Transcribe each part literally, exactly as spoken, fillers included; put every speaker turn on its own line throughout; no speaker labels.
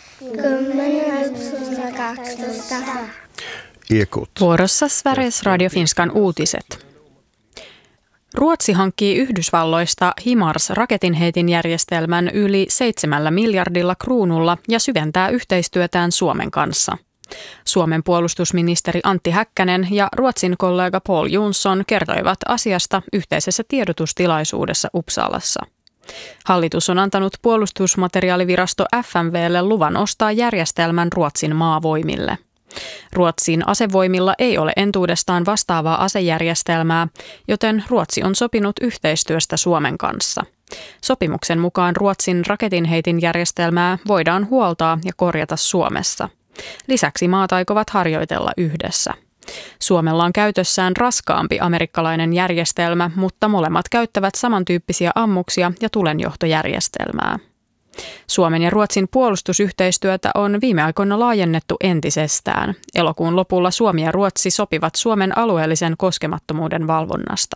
Kymmenen kaksitoista.
Ekot.
Vuorossa Sveriges Radio Finskan uutiset. Ruotsi hankkii Yhdysvalloista HIMARS-raketinheitinjärjestelmän yli seitsemällä miljardilla kruunulla ja syventää yhteistyötään Suomen kanssa. Suomen puolustusministeri Antti Häkkänen ja Ruotsin kollega Paul Jonsson kertoivat asiasta yhteisessä tiedotustilaisuudessa Uppsalassa. Hallitus on antanut puolustusmateriaalivirasto F M V:lle luvan ostaa järjestelmän Ruotsin maavoimille. Ruotsin asevoimilla ei ole entuudestaan vastaavaa asejärjestelmää, joten Ruotsi on sopinut yhteistyöstä Suomen kanssa. Sopimuksen mukaan Ruotsin raketinheitin järjestelmää voidaan huoltaa ja korjata Suomessa. Lisäksi maat aikovat harjoitella yhdessä. Suomella on käytössään raskaampi amerikkalainen järjestelmä, mutta molemmat käyttävät samantyyppisiä ammuksia ja tulenjohtojärjestelmää. Suomen ja Ruotsin puolustusyhteistyötä on viime aikoina laajennettu entisestään. Elokuun lopulla Suomi ja Ruotsi sopivat Suomen alueellisen koskemattomuuden valvonnasta.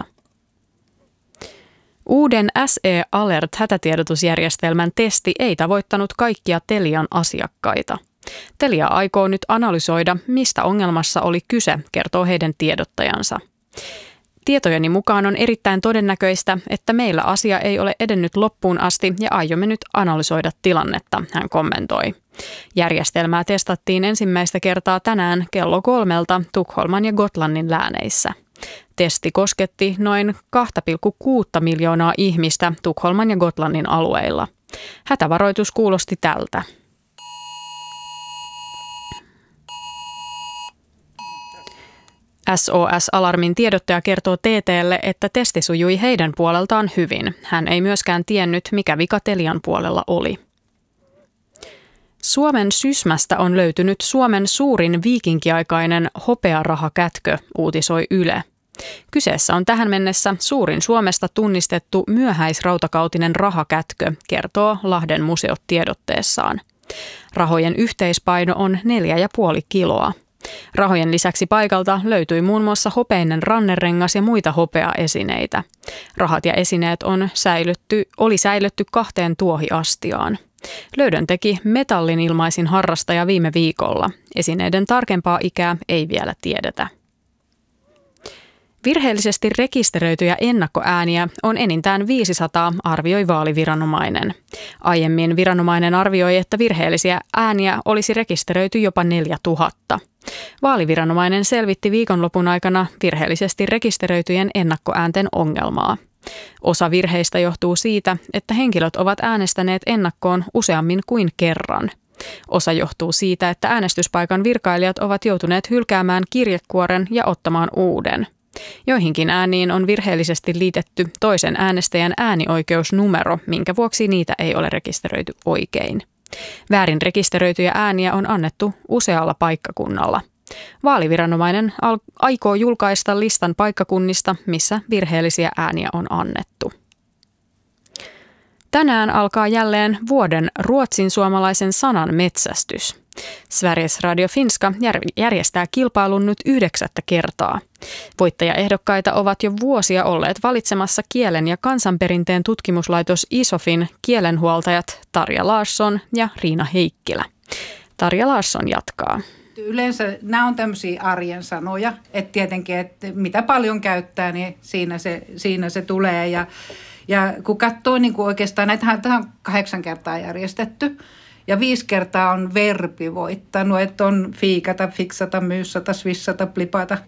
Uuden S E Alert-hätätiedotusjärjestelmän testi ei tavoittanut kaikkia Telian asiakkaita. Telia aikoo nyt analysoida, mistä ongelmassa oli kyse, kertoo heidän tiedottajansa. Tietojeni mukaan on erittäin todennäköistä, että meillä asia ei ole edennyt loppuun asti ja aiomme nyt analysoida tilannetta, hän kommentoi. Järjestelmää testattiin ensimmäistä kertaa tänään kello kolmelta Tukholman ja Gotlannin lääneissä. Testi kosketti noin kaksi pilkku kuusi miljoonaa ihmistä Tukholman ja Gotlannin alueilla. Hätävaroitus kuulosti tältä. S O S-alarmin tiedottaja kertoo T T:lle, että testi sujui heidän puoleltaan hyvin. Hän ei myöskään tiennyt, mikä vika Telian puolella oli. Suomen Sysmästä on löytynyt Suomen suurin viikinkiaikainen hopearahakätkö, uutisoi Yle. Kyseessä on tähän mennessä suurin Suomesta tunnistettu myöhäisrautakautinen rahakätkö, kertoo Lahden museot tiedotteessaan. Rahojen yhteispaino on neljä ja puoli kiloa. Rahojen lisäksi paikalta löytyi muun muassa hopeinen rannerengas ja muita hopeaesineitä. Rahat ja esineet on säilytty, oli säilytty kahteen tuohiastiaan. Löydön teki metallinilmaisin harrastaja viime viikolla. Esineiden tarkempaa ikää ei vielä tiedetä. Virheellisesti rekisteröityjä ennakkoääniä on enintään viisisataa, arvioi vaaliviranomainen. Aiemmin viranomainen arvioi, että virheellisiä ääniä olisi rekisteröity jopa neljätuhatta. Vaaliviranomainen selvitti viikonlopun aikana virheellisesti rekisteröityjen ennakkoäänten ongelmaa. Osa virheistä johtuu siitä, että henkilöt ovat äänestäneet ennakkoon useammin kuin kerran. Osa johtuu siitä, että äänestyspaikan virkailijat ovat joutuneet hylkäämään kirjekuoren ja ottamaan uuden. Joihinkin ääniin on virheellisesti liitetty toisen äänestäjän äänioikeusnumero, minkä vuoksi niitä ei ole rekisteröity oikein. Väärin rekisteröityjä ääniä on annettu usealla paikkakunnalla. Vaaliviranomainen al- aikoo julkaista listan paikkakunnista, missä virheellisiä ääniä on annettu. Tänään alkaa jälleen vuoden ruotsin suomalaisen sanan metsästys. Sveriges Radio Finska järjestää kilpailun nyt yhdeksättä kertaa. Voittajaehdokkaita ovat jo vuosia olleet valitsemassa kielen ja kansanperinteen tutkimuslaitos ISOFin kielenhuoltajat Tarja Larsson ja Riina Heikkilä. Tarja Larsson jatkaa.
Yleensä nämä on tämmöisiä arjen sanoja, että tietenkin, että mitä paljon käyttää, niin siinä se, siinä se tulee. Ja, ja kun katsoo niin kuin oikeastaan, näitähän on kahdeksan kertaa järjestetty. Ja viisi kertaa on verbi voittanut, että on fiikata, fiksata, myyssata, swissata, plipata.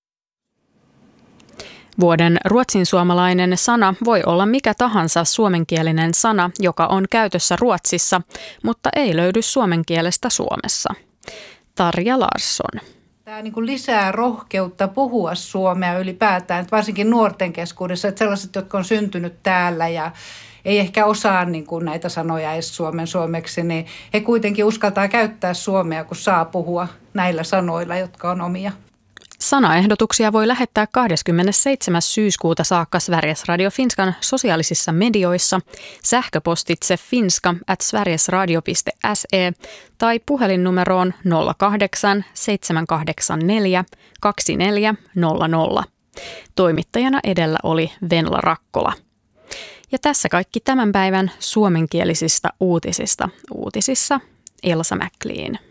Vuoden ruotsinsuomalainen sana voi olla mikä tahansa suomenkielinen sana, joka on käytössä Ruotsissa, mutta ei löydy suomen kielestä Suomessa. Tarja Larsson.
Tämä niin kuin lisää rohkeutta puhua suomea ylipäätään, että varsinkin nuorten keskuudessa, että sellaiset, jotka on syntynyt täällä ja ei ehkä osaa niin kuin näitä sanoja edes suomen suomeksi, niin he kuitenkin uskaltaa käyttää suomea, kun saa puhua näillä sanoilla, jotka on omia.
Sanaehdotuksia voi lähettää kahdeskymmenesseitsemäs syyskuuta saakka Sveriges Radio Finskan sosiaalisissa medioissa, sähköpostitse finska at sverigesradio piste se tai puhelinnumeroon nolla kahdeksan seitsemän kahdeksan neljä kaksi neljä nolla nolla. Toimittajana edellä oli Venla Rakkola. Ja tässä kaikki tämän päivän suomenkielisistä uutisista. Uutisissa Elsa McLean.